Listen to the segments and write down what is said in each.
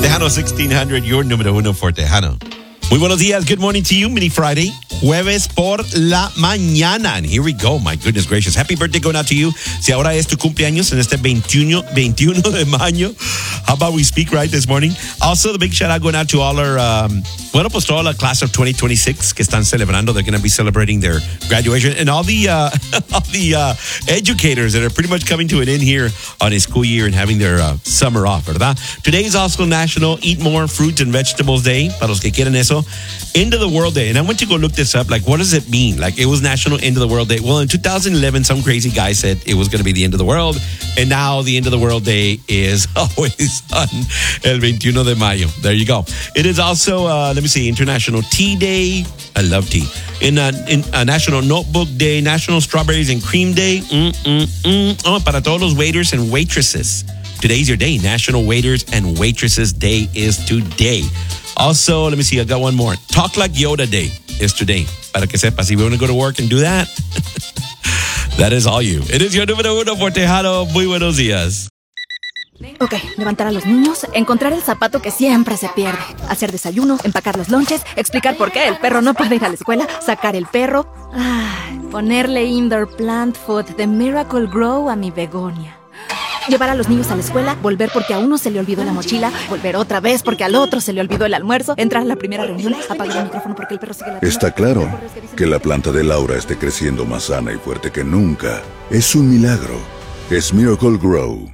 Tejano 1600, your número uno for Tejano. Muy buenos días. Good morning to you. Mini Friday. Jueves por la mañana. And here we go. My goodness gracious. Happy birthday going out to you. Si ahora es tu cumpleaños en este 21 de mayo. How about we speak right this morning? Also, the big shout out going out to all our, pues toda la class of 2026 que están celebrando. They're going to be celebrating their graduation. And all the educators that are pretty much coming to an end here on a school year and having their summer off, ¿verdad? Today is also National Eat More Fruits and Vegetables Day. Para los que quieren eso. End of the World Day. And I went to go look this up. Like, what does it mean? Like, it was National End of the World Day. Well, in 2011, some crazy guy said it was going to be the end of the world. And now the End of the World Day is always on el 21 de mayo. There you go. It is also, let me see, International Tea Day. I love tea. In National Notebook Day, National Strawberries and Cream Day. Oh, para todos los waiters and waitresses. Today's your day. National Waiters and Waitresses Day is today. Also, let me see, I got one more. Talk Like Yoda Day is today. Para que sepas, if you want to go to work and do that, that is all you. It is your número uno for Tejano. Muy buenos días. Ok, levantar a los niños, encontrar el zapato que siempre se pierde, hacer desayuno, empacar los lonches, explicar por qué el perro no puede ir a la escuela, sacar el perro, ponerle indoor plant food de Miracle Grow a mi begonia. Llevar a los niños a la escuela, volver porque a uno se le olvidó la mochila, volver otra vez porque al otro se le olvidó el almuerzo, entrar a la primera reunión, apagar el micrófono porque el perro sigue ladrando. Está claro que la planta de Laura esté creciendo más sana y fuerte que nunca. Es un milagro. Es Miracle Grow.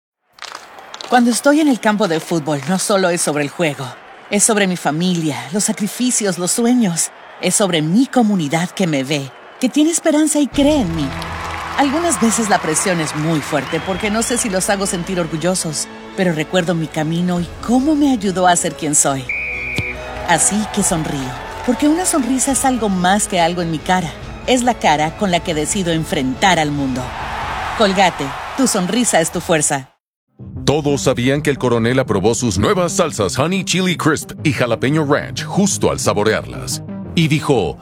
Cuando estoy en el campo de fútbol, no solo es sobre el juego. Es sobre mi familia, los sacrificios, los sueños. Es sobre mi comunidad que me ve, que tiene esperanza y cree en mí. Algunas veces la presión es muy fuerte porque no sé si los hago sentir orgullosos, pero recuerdo mi camino y cómo me ayudó a ser quien soy. Así que sonrío, porque una sonrisa es algo más que algo en mi cara. Es la cara con la que decido enfrentar al mundo. Colgate, tu sonrisa es tu fuerza. Todos sabían que el coronel aprobó sus nuevas salsas Honey Chili Crisp y Jalapeño Ranch justo al saborearlas. Y dijo...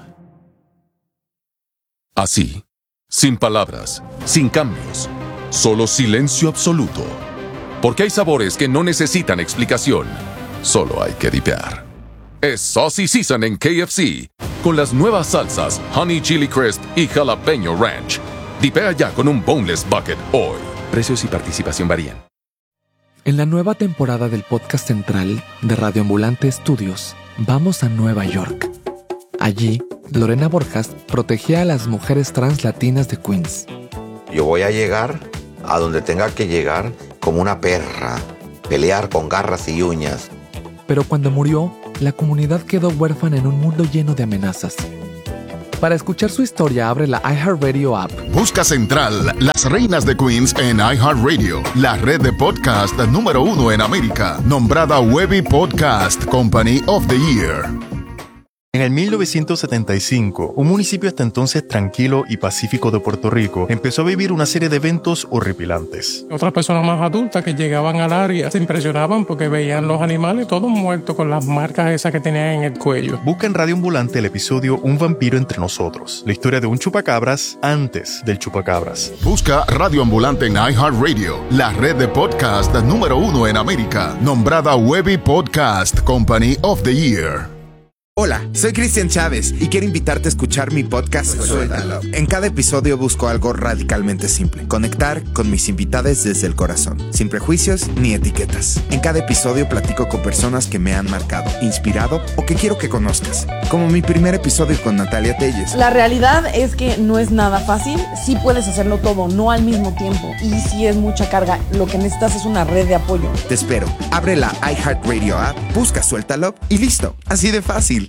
así. Sin palabras, sin cambios, solo silencio absoluto. Porque hay sabores que no necesitan explicación, solo hay que dipear. Es Saucy Season en KFC, con las nuevas salsas Honey Chili Crisp y Jalapeño Ranch. Dipea ya con un Boneless Bucket hoy. Precios y participación varían. En la nueva temporada del podcast central de Radio Ambulante Studios, vamos a Nueva York. Allí, Lorena Borjas protegía a las mujeres trans latinas de Queens. Yo voy a llegar a donde tenga que llegar como una perra, pelear con garras y uñas. Pero cuando murió, la comunidad quedó huérfana en un mundo lleno de amenazas. Para escuchar su historia, abre la iHeartRadio app. Busca Central, las reinas de Queens en iHeartRadio, la red de podcast número uno en América, nombrada Webby Podcast Company of the Year. En el 1975, un municipio hasta entonces tranquilo y pacífico de Puerto Rico empezó a vivir una serie de eventos horripilantes. Otras personas más adultas que llegaban al área se impresionaban porque veían los animales todos muertos con las marcas esas que tenían en el cuello. Busca en Radio Ambulante el episodio Un vampiro entre nosotros, la historia de un chupacabras antes del chupacabras. Busca Radio Ambulante en iHeartRadio, la red de podcast número uno en América, nombrada Webby Podcast Company of the Year. Hola, soy Cristian Chávez y quiero invitarte a escuchar mi podcast Suéltalo. En cada episodio busco algo radicalmente simple: conectar con mis invitados desde el corazón, sin prejuicios ni etiquetas. En cada episodio platico con personas que me han marcado, inspirado o que quiero que conozcas, como mi primer episodio con Natalia Telles. La realidad es que no es nada fácil. Sí puedes hacerlo todo, no al mismo tiempo, y sí es mucha carga. Lo que necesitas es una red de apoyo. Te espero. Abre la iHeartRadio app, busca Suéltalo y listo. Así de fácil.